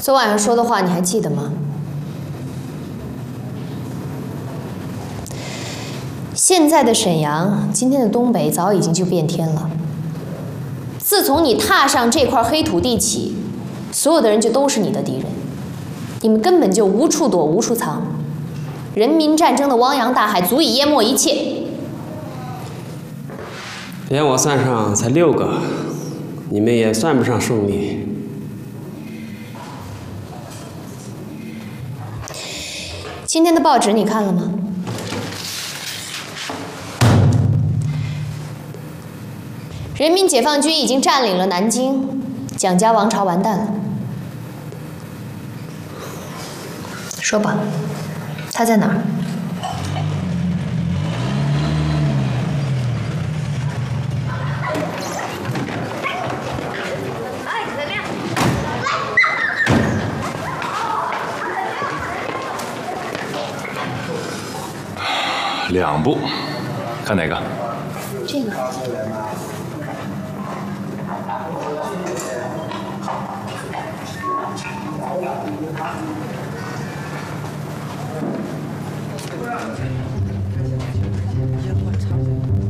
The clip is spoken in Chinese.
昨晚上说的话你还记得吗？现在的沈阳，今天的东北早已经就变天了。自从你踏上这块黑土地起，所有的人就都是你的敌人，你们根本就无处躲无处藏。人民战争的汪洋大海足以淹没一切。 连我算上才6个，你们也算不上胜利。 今天的报纸你看了吗？人民解放军已经占领了南京，蒋家王朝完蛋了。说吧，他在哪儿？ 2部，看哪个？ 这个。